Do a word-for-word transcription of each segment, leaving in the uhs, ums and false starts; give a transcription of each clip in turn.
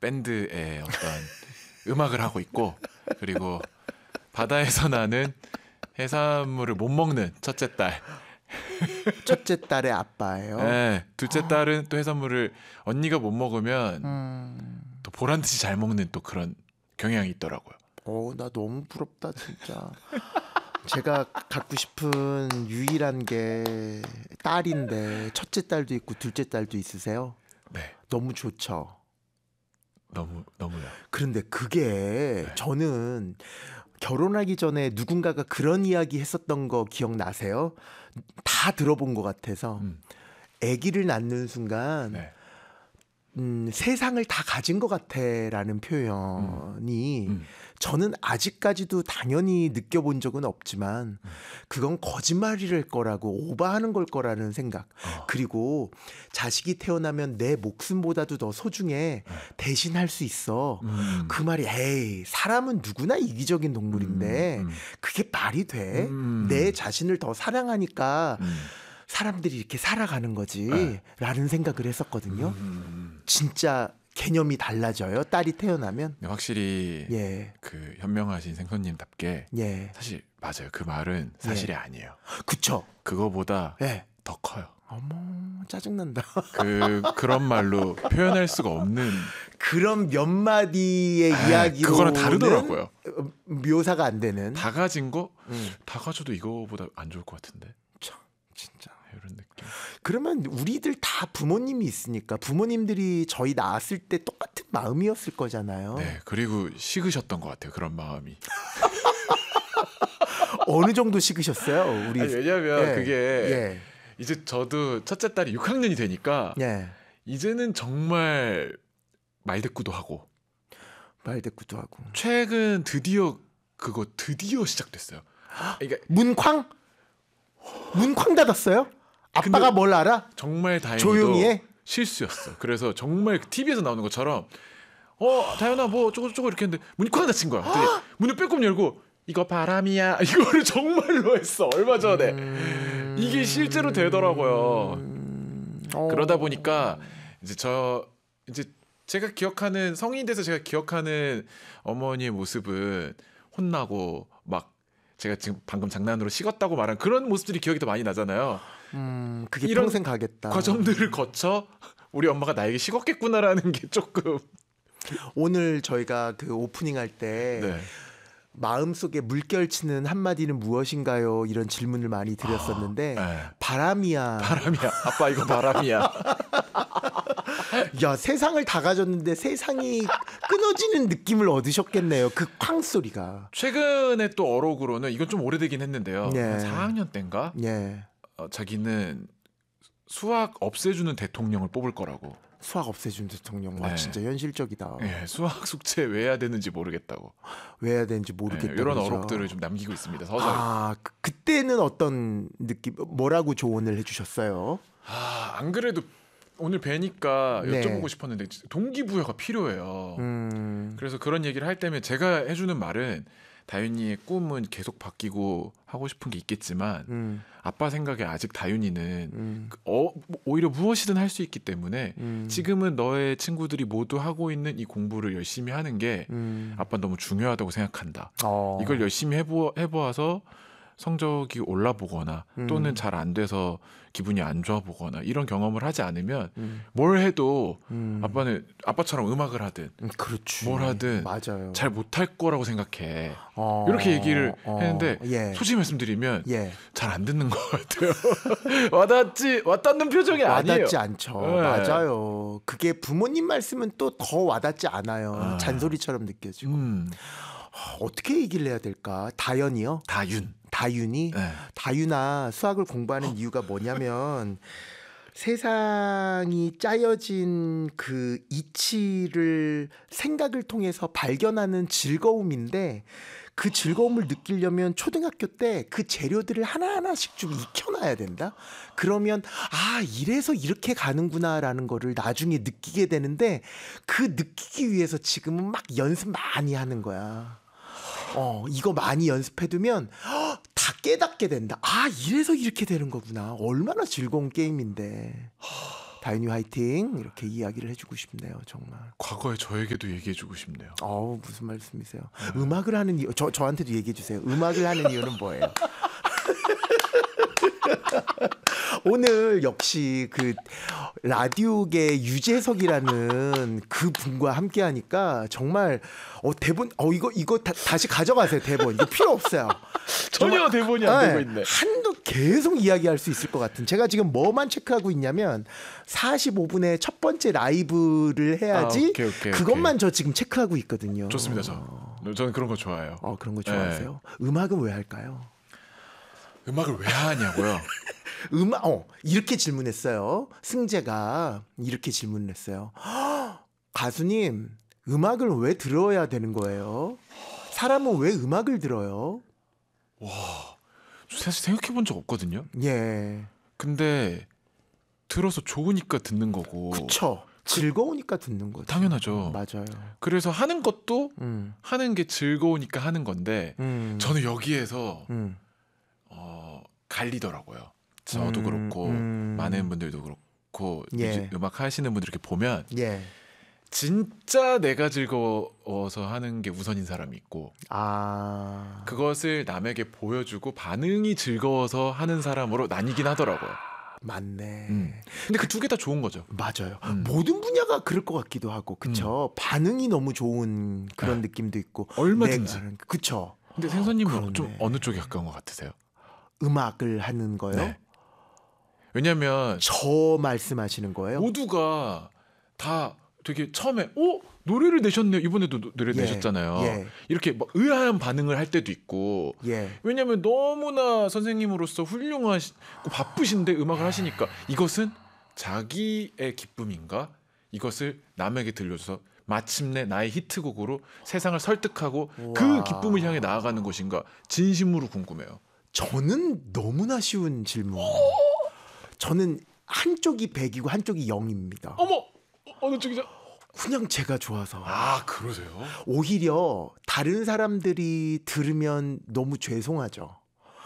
밴드의 어떤 음악을 하고 있고 그리고 바다에서 나는 해산물을 못 먹는 첫째 딸. 첫째 딸의 아빠예요. 네, 둘째 딸은 또 해산물을 언니가 못 먹으면 음. 또 보란 듯이 잘 먹는 또 그런 경향이 있더라고요. 어, 나 너무 부럽다 진짜. 제가 갖고 싶은 유일한 게 딸인데 첫째 딸도 있고 둘째 딸도 있으세요? 네, 너무 좋죠. 너무 너무요. 그런데 그게 네. 저는 결혼하기 전에 누군가가 그런 이야기 했었던 거 기억나세요? 다 들어본 것 같아서 음. 아기를 낳는 순간 네. 음, 세상을 다 가진 것 같아라는 표현이 음. 저는 아직까지도 당연히 느껴본 적은 없지만 그건 거짓말일 거라고 오바하는 걸 거라는 생각. 어. 그리고 자식이 태어나면 내 목숨보다도 더 소중해. 대신할 수 있어. 음. 그 말이 에이 사람은 누구나 이기적인 동물인데 음. 음. 그게 말이 돼? 음. 내 자신을 더 사랑하니까 음. 사람들이 이렇게 살아가는 거지 네. 라는 생각을 했었거든요. 음. 진짜 개념이 달라져요. 딸이 태어나면. 근데 확실히 예. 그 현명하신 생선님답게 예. 사실 맞아요. 그 말은 사실이 아니에요. 그쵸. 그거보다 예. 더 커요. 어머 짜증난다. 그 그런 말로 표현할 수가 없는 그런 몇 마디의 아, 이야기로 그거랑 다르더라고요. 묘사가 안 되는. 다 가진 거 음. 다 가져도 이거보다 안 좋을 것 같은데. 참, 진짜. 이런 느낌. 그러면 우리들 다 부모님이 있으니까 부모님들이 저희 낳았을 때 똑같은 마음이었을 거잖아요. 네, 그리고 식으셨던 것 같아요. 그런 마음이. 어느 정도 식으셨어요? 우리. 아니, 왜냐하면 예. 그게 예. 이제 저도 첫째 딸이 육 학년이 되니까 예. 이제는 정말 말대꾸도 하고 말대꾸도 하고. 최근 드디어 그거 드디어 시작됐어요. 그러니까 문쾅? 문쾅 닫았어요? 아빠가 뭘 알아? 정말 다행히도 조용히 해? 실수였어. 그래서 정말 티비에서 나오는 것처럼 어 다현아 뭐 어쩌고 저쩌고 이렇게 했는데 문이 쾅 닫힌 거야. 근데 문을 빼꼼 열고 이거 바람이야. 이거를 정말로 했어. 얼마 전에. 음... 이게 실제로 되더라고요. 음... 어... 그러다 보니까 이제 저 이제 제가 기억하는 성인이 돼서 제가 기억하는 어머니의 모습은 혼나고 막 제가 지금 방금 장난으로 식었다고 말한 그런 모습들이 기억이 더 많이 나잖아요. 음, 그게 이런 평생 가겠다. 과정들을 거쳐 우리 엄마가 나에게 식었겠구나라는 게 조금 오늘 저희가 그 오프닝 할 때 네. 마음속에 물결치는 한마디는 무엇인가요? 이런 질문을 많이 드렸었는데 네. 바람이야. 바람이야. 아빠 이거 바람이야. 야 세상을 다 가졌는데 세상이 끊어지는 느낌을 얻으셨겠네요. 그 쾅 소리가. 최근에 또 어록으로는 이건 좀 오래되긴 했는데요. 예. 한 사 학년 때인가? 예. 어, 자기는 수학 없애주는 대통령을 뽑을 거라고. 수학 없애준 대통령. 와 네. 진짜 현실적이다. 예, 수학 숙제 왜 해야 되는지 모르겠다고. 왜 해야 되는지 모르겠다. 예, 이런 그러죠. 어록들을 좀 남기고 있습니다. 서서히. 아 그, 그때는 어떤 느낌? 뭐라고 조언을 해주셨어요? 아, 안 그래도 오늘 뵈니까 네. 여쭤보고 싶었는데 동기부여가 필요해요. 음, 그래서 그런 얘기를 할 때면 제가 해주는 말은 다윤이의 꿈은 계속 바뀌고 하고 싶은 게 있겠지만 음, 아빠 생각에 아직 다윤이는 음, 어, 오히려 무엇이든 할 수 있기 때문에 음, 지금은 너의 친구들이 모두 하고 있는 이 공부를 열심히 하는 게 음. 아빠 너무 중요하다고 생각한다. 어. 이걸 열심히 해보, 해보아서 성적이 올라보거나 음. 또는 잘 안 돼서 기분이 안 좋아 보거나 이런 경험을 하지 않으면 음, 뭘 해도 음. 아빠는 아빠처럼 음악을 하든 음, 그렇지. 뭘 하든 맞아요. 잘 못할 거라고 생각해. 어, 이렇게 얘기를 어, 했는데 예. 솔직히 말씀드리면 예. 잘 안 듣는 것 같아요. 와닿지 와닿는 표정이 아니에요. 와닿지 않죠. 네. 맞아요. 그게 부모님 말씀은 또 더 와닿지 않아요. 아. 잔소리처럼 느껴지고. 음, 어떻게 얘기를 해야 될까? 다연이요? 다윤. 다윤이? 네. 다윤아 수학을 공부하는 이유가 뭐냐면 세상이 짜여진 그 이치를 생각을 통해서 발견하는 즐거움인데 그 즐거움을 느끼려면 초등학교 때 그 재료들을 하나하나씩 좀 익혀놔야 된다. 그러면 아 이래서 이렇게 가는구나라는 거를 나중에 느끼게 되는데 그 느끼기 위해서 지금은 막 연습 많이 하는 거야. 어 이거 많이 연습해두면 헉, 다 깨닫게 된다. 아 이래서 이렇게 되는 거구나. 얼마나 즐거운 게임인데. 다인이 화이팅 이렇게 이야기를 해주고 싶네요. 정말. 과거에 저에게도 얘기해주고 싶네요. 어우 무슨 말씀이세요? 네. 음악을 하는 이유 저 저한테도 얘기해 주세요. 음악을 하는 이유는 뭐예요? 오늘 역시 그 라디오계 유재석이라는 그 분과 함께하니까 정말 어 대본 어 이거 이거 다, 다시 가져가세요. 대본 이거 필요 없어요. 전혀 대본이 안 되고 있네. 한도 계속 이야기할 수 있을 것 같은. 제가 지금 뭐만 체크하고 있냐면 사십오 분에 첫 번째 라이브를 해야지. 아, 오케이, 오케이, 그것만 오케이. 저 지금 체크하고 있거든요. 좋습니다. 저 저는 그런 거 좋아해요. 어 그런 거 좋아하세요? 네. 음악은 왜 할까요? 음악을 왜 하냐고요? 음악 어 이렇게 질문했어요. 승재가 이렇게 질문을 했어요. 가수님 음악을 왜 들어야 되는 거예요? 사람은 왜 음악을 들어요? 와 사실 생각해 본 적 없거든요. 예. 근데 들어서 좋으니까 듣는 거고. 그쵸. 즐거우니까 듣는 거죠. 당연하죠. 맞아요. 그래서 하는 것도 음. 하는 게 즐거우니까 하는 건데 음. 저는 여기에서 음. 어, 갈리더라고요. 저도 음. 그렇고 음. 많은 분들도 그렇고 예. 뮤직, 음악 하시는 분들 이렇게 보면 예. 진짜 내가 즐거워서 하는 게 우선인 사람이 있고 아. 그것을 남에게 보여주고 반응이 즐거워서 하는 사람으로 나뉘긴 하더라고요. 맞네. 음. 근데 그 두 개 다 좋은 거죠. 맞아요. 음. 모든 분야가 그럴 것 같기도 하고, 그쵸? 음. 반응이 너무 좋은 그런 네. 느낌도 있고, 얼마든지. 내가, 그쵸? 근데 생선님은 그러네. 좀 어느 쪽에 가까운 것 같으세요? 음악을 하는 거요? 네. 왜냐하면 저 말씀하시는 거예요? 모두가 다 되게 처음에 어 노래를 내셨네요. 이번에도 노, 노래 예. 내셨잖아요. 예. 이렇게 막 의아한 반응을 할 때도 있고. 예. 왜냐하면 너무나 선생님으로서 훌륭하시고 바쁘신데 음악을 하시니까 이것은 자기의 기쁨인가? 이것을 남에게 들려줘서 마침내 나의 히트곡으로 세상을 설득하고 우와. 그 기쁨을 향해 나아가는 것인가? 진심으로 궁금해요. 저는 너무나 쉬운 질문. 저는 한쪽이 백이고 한쪽이 영입니다. 어머! 어, 어느 쪽이죠? 그냥 제가 좋아서. 아, 그러세요? 오히려 다른 사람들이 들으면 너무 죄송하죠.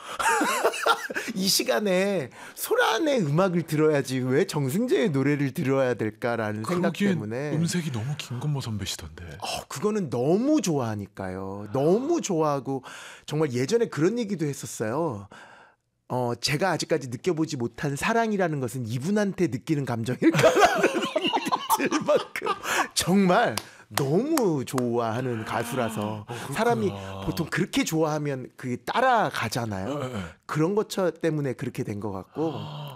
이 시간에 소란의 음악을 들어야지 왜 정승재의 노래를 들어야 될까라는 생각 때문에. 음색이 너무 김건모 선배시던데. 어, 그거는 너무 좋아하니까요. 너무 좋아하고 정말 예전에 그런 얘기도 했었어요. 어, 제가 아직까지 느껴보지 못한 사랑이라는 것은 이분한테 느끼는 감정일까라는 생각이 들 만큼 정말 너무 좋아하는 가수라서 어, 사람이 보통 그렇게 좋아하면 그 따라가잖아요. 네, 네. 그런 것 때문에 그렇게 된 것 같고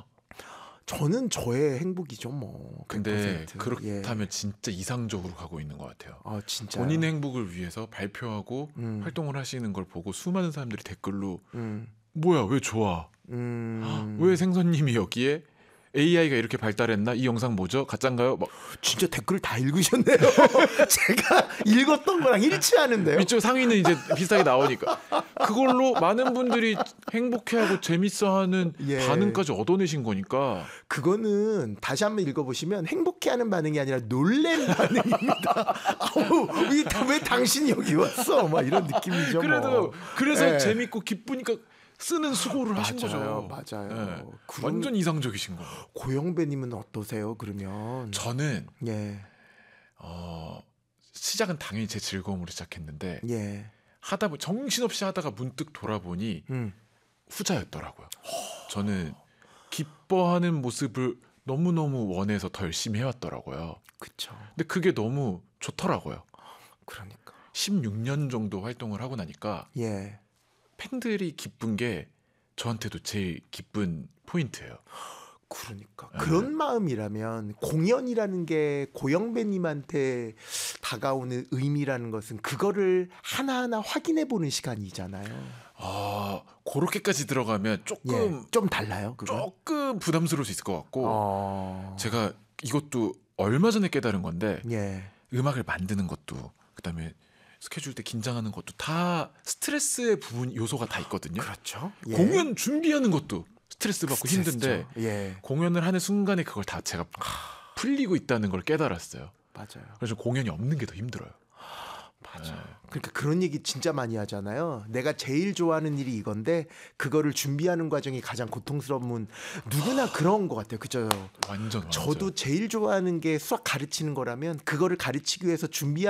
저는 저의 행복이죠 뭐. 근데 백 퍼센트. 그렇다면 예. 진짜 이상적으로 가고 있는 것 같아요. 아, 진짜. 본인의 행복을 위해서 발표하고 음. 활동을 하시는 걸 보고 수많은 사람들이 댓글로 음. 뭐야 왜 좋아? 음. 왜 생선님이 여기에 에이아이가 이렇게 발달했나? 이 영상 뭐죠? 가짜인가요? 막 진짜 댓글 다 읽으셨네요. 제가 읽었던 거랑 일치하는데요. 이쪽 상위는 이제 비슷하게 나오니까 그걸로 많은 분들이 행복해하고 재밌어하는 예. 반응까지 얻어내신 거니까 그거는 다시 한번 읽어보시면 행복해하는 반응이 아니라 놀란 반응입니다. 아우 왜, 왜 당신이 여기 왔어? 막 이런 느낌이죠. 그래도 뭐. 그래서 예. 재밌고 기쁘니까 쓰는 수고를 하신 맞아요, 거죠. 맞아요. 네. 그럼- 완전 이상적이신 거. 고영배님은 어떠세요? 그러면 저는 예, 어, 시작은 당연히 제 즐거움으로 시작했는데 예, 하다 보니 정신없이 하다가 문득 돌아보니 음, 후자였더라고요. 저는 기뻐하는 모습을 너무너무 원해서 더 열심히 해왔더라고요. 그쵸. 근데 그게 너무 좋더라고요. 그러니까 십육 년 정도 활동을 하고 나니까 예, 팬들이 기쁜 게 저한테도 제일 기쁜 포인트예요. 그러니까 네. 그런 마음이라면 공연이라는 게 고영배님한테 다가오는 의미라는 것은 그거를 하나하나 확인해 보는 시간이잖아요. 아, 그렇게까지 들어가면 조금 예, 좀 달라요. 그거. 조금 부담스러울 수 있을 것 같고 어... 제가 이것도 얼마 전에 깨달은 건데 예, 음악을 만드는 것도 그다음에 스케줄 때 긴장하는 것도 다 스트레스의 부분 요소가 다 있거든요. 그렇죠. 예. 공연 준비하는 것도 스트레스 받고 스트레스죠. 힘든데 예, 공연을 하는 순간에 그걸 다 제가 풀리고 있다는 걸 깨달았어요. 맞아요. 그래서 공연이 없는 게 더 힘들어요. 맞아요. 맞아. 그러니까 그런 얘기 진짜 많이 하잖아요. 내가 제일 좋아하는 일이 이건데 그거를 준비하는 과정이 가장 고통스러운 누구나 그런 것 같아요. 그죠? 완전, 완전. 저도 제일 좋아하는 게 수학 가르치는 거라면 그거를 가르치기 위해서 준비하는